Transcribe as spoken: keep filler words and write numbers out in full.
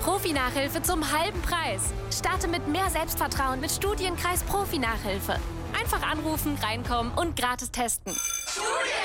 Profi-Nachhilfe zum halben Preis. Starte mit mehr Selbstvertrauen mit Studienkreis Profi-Nachhilfe. Einfach anrufen, reinkommen und gratis testen. Studienkreis